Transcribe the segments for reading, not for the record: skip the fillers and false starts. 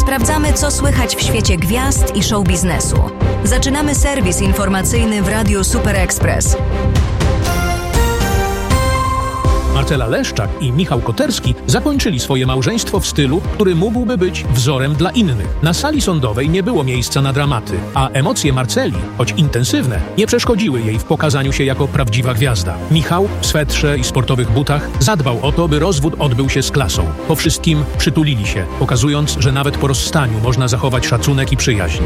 Sprawdzamy, co słychać w świecie gwiazd i show biznesu. Zaczynamy serwis informacyjny w Radiu Super Express. Marcela Leszczak i Michał Koterski zakończyli swoje małżeństwo w stylu, który mógłby być wzorem dla innych. Na sali sądowej nie było miejsca na dramaty, a emocje Marceli, choć intensywne, nie przeszkodziły jej w pokazaniu się jako prawdziwa gwiazda. Michał w swetrze i sportowych butach zadbał o to, by rozwód odbył się z klasą. Po wszystkim przytulili się, pokazując, że nawet po rozstaniu można zachować szacunek i przyjaźń.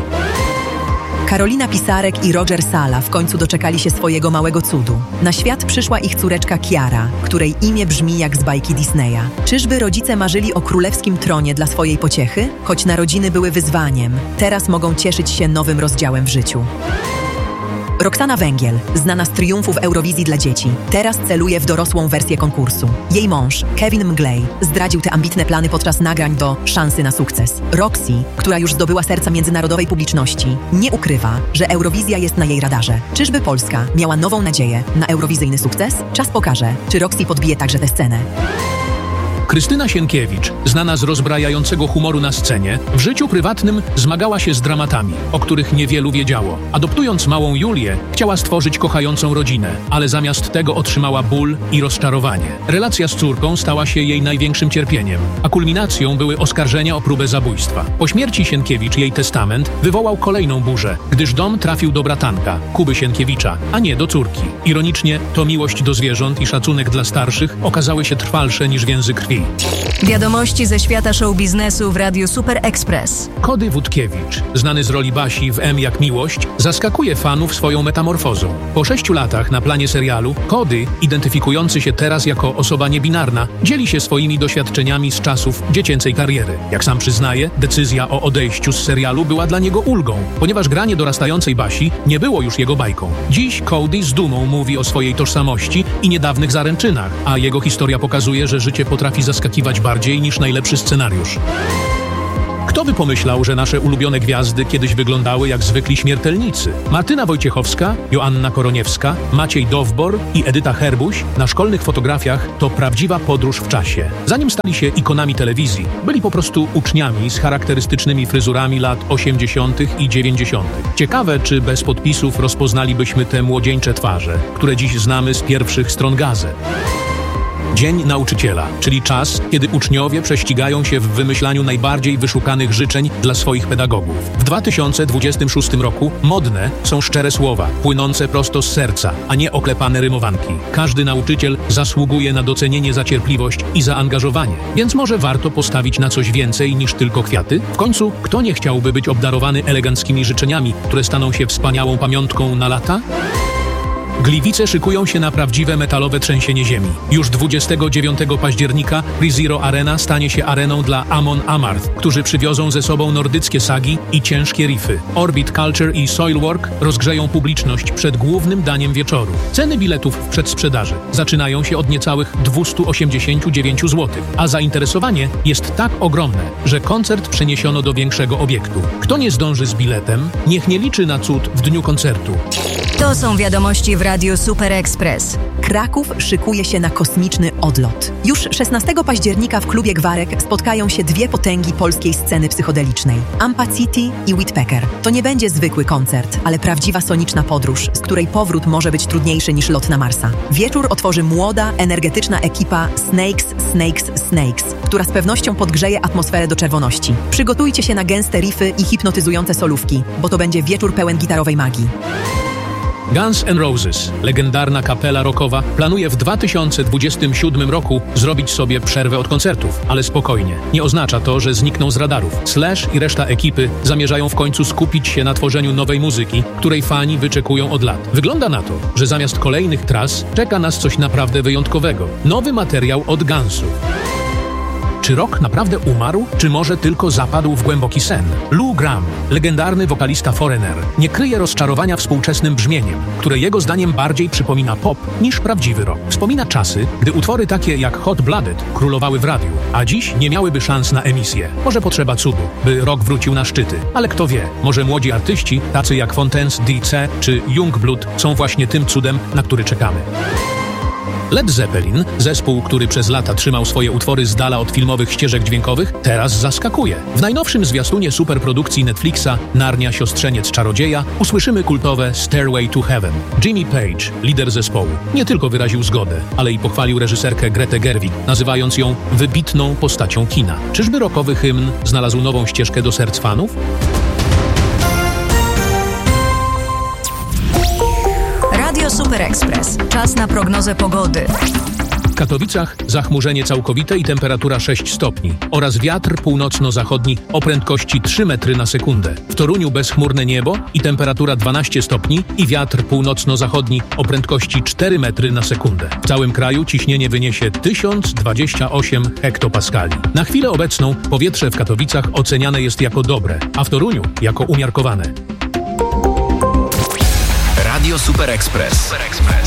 Karolina Pisarek i Roger Sala w końcu doczekali się swojego małego cudu. Na świat przyszła ich córeczka Kiara, której imię brzmi jak z bajki Disneya. Czyżby rodzice marzyli o królewskim tronie dla swojej pociechy? Choć narodziny były wyzwaniem, teraz mogą cieszyć się nowym rozdziałem w życiu. Roxana Węgiel, znana z triumfów Eurowizji dla dzieci, teraz celuje w dorosłą wersję konkursu. Jej mąż, Kevin Mglej, zdradził te ambitne plany podczas nagrań do Szansy na sukces. Roxy, która już zdobyła serca międzynarodowej publiczności, nie ukrywa, że Eurowizja jest na jej radarze. Czyżby Polska miała nową nadzieję na eurowizyjny sukces? Czas pokaże, czy Roxy podbije także tę scenę. Krystyna Sienkiewicz, znana z rozbrajającego humoru na scenie, w życiu prywatnym zmagała się z dramatami, o których niewielu wiedziało. Adoptując małą Julię, chciała stworzyć kochającą rodzinę, ale zamiast tego otrzymała ból i rozczarowanie. Relacja z córką stała się jej największym cierpieniem, a kulminacją były oskarżenia o próbę zabójstwa. Po śmierci Sienkiewicz jej testament wywołał kolejną burzę, gdyż dom trafił do bratanka, Kuby Sienkiewicza, a nie do córki. Ironicznie, to miłość do zwierząt i szacunek dla starszych okazały się trwalsze niż więzy krwi. Wiadomości ze świata show biznesu w Radiu Super Express. Kody Wódkiewicz, znany z roli Basi w M jak miłość, zaskakuje fanów swoją metamorfozą. Po 6 latach na planie serialu, Kody, identyfikujący się teraz jako osoba niebinarna, dzieli się swoimi doświadczeniami z czasów dziecięcej kariery. Jak sam przyznaje, decyzja o odejściu z serialu była dla niego ulgą, ponieważ granie dorastającej Basi nie było już jego bajką. Dziś Cody z dumą mówi o swojej tożsamości i niedawnych zaręczynach, a jego historia pokazuje, że życie potrafi zaskakiwać bardziej niż najlepszy scenariusz. Kto by pomyślał, że nasze ulubione gwiazdy kiedyś wyglądały jak zwykli śmiertelnicy? Martyna Wojciechowska, Joanna Koroniewska, Maciej Dowbor i Edyta Herbuś na szkolnych fotografiach to prawdziwa podróż w czasie. Zanim stali się ikonami telewizji, byli po prostu uczniami z charakterystycznymi fryzurami lat 80. i 90. Ciekawe, czy bez podpisów rozpoznalibyśmy te młodzieńcze twarze, które dziś znamy z pierwszych stron gazet. Dzień Nauczyciela, czyli czas, kiedy uczniowie prześcigają się w wymyślaniu najbardziej wyszukanych życzeń dla swoich pedagogów. W 2026 roku modne są szczere słowa, płynące prosto z serca, a nie oklepane rymowanki. Każdy nauczyciel zasługuje na docenienie za cierpliwość i zaangażowanie, więc może warto postawić na coś więcej niż tylko kwiaty? W końcu, kto nie chciałby być obdarowany eleganckimi życzeniami, które staną się wspaniałą pamiątką na lata? Gliwice szykują się na prawdziwe metalowe trzęsienie ziemi. Już 29 października PreZero Arena stanie się areną dla Amon Amarth, którzy przywiozą ze sobą nordyckie sagi i ciężkie riffy. Orbit Culture i Soilwork rozgrzeją publiczność przed głównym daniem wieczoru. Ceny biletów w przedsprzedaży zaczynają się od niecałych 289 zł, a zainteresowanie jest tak ogromne, że koncert przeniesiono do większego obiektu. Kto nie zdąży z biletem, niech nie liczy na cud w dniu koncertu. To są wiadomości w Radiu Super Express. Kraków szykuje się na kosmiczny odlot. Już 16 października w klubie Gwarek spotkają się dwie potęgi polskiej sceny psychodelicznej. Ampa City i Whitpecker. To nie będzie zwykły koncert, ale prawdziwa soniczna podróż, z której powrót może być trudniejszy niż lot na Marsa. Wieczór otworzy młoda, energetyczna ekipa Snakes, która z pewnością podgrzeje atmosferę do czerwoności. Przygotujcie się na gęste riffy i hipnotyzujące solówki, bo to będzie wieczór pełen gitarowej magii. Guns N' Roses, legendarna kapela rockowa, planuje w 2027 roku zrobić sobie przerwę od koncertów, ale spokojnie. Nie oznacza to, że znikną z radarów. Slash i reszta ekipy zamierzają w końcu skupić się na tworzeniu nowej muzyki, której fani wyczekują od lat. Wygląda na to, że zamiast kolejnych tras czeka nas coś naprawdę wyjątkowego. Nowy materiał od Gunsów. Czy rock naprawdę umarł, czy może tylko zapadł w głęboki sen? Lou Gramm, legendarny wokalista Foreigner, nie kryje rozczarowania współczesnym brzmieniem, które jego zdaniem bardziej przypomina pop niż prawdziwy rock. Wspomina czasy, gdy utwory takie jak Hot Blooded królowały w radiu, a dziś nie miałyby szans na emisję. Może potrzeba cudu, by rock wrócił na szczyty, ale kto wie, może młodzi artyści, tacy jak Fontaines DC czy Youngblood, są właśnie tym cudem, na który czekamy. Led Zeppelin, zespół, który przez lata trzymał swoje utwory z dala od filmowych ścieżek dźwiękowych, teraz zaskakuje. W najnowszym zwiastunie superprodukcji Netflixa Narnia Siostrzeniec Czarodzieja usłyszymy kultowe Stairway to Heaven. Jimmy Page, lider zespołu, nie tylko wyraził zgodę, ale i pochwalił reżyserkę Gretę Gerwig, nazywając ją wybitną postacią kina. Czyżby rockowy hymn znalazł nową ścieżkę do serc fanów? Radio Super Express. Czas na prognozę pogody. W Katowicach zachmurzenie całkowite i temperatura 6 stopni oraz wiatr północno-zachodni o prędkości 3 metry na sekundę. W Toruniu bezchmurne niebo i temperatura 12 stopni i wiatr północno-zachodni o prędkości 4 metry na sekundę. W całym kraju ciśnienie wyniesie 1028 hektopaskali. Na chwilę obecną powietrze w Katowicach oceniane jest jako dobre, a w Toruniu jako umiarkowane. Radio Super Express.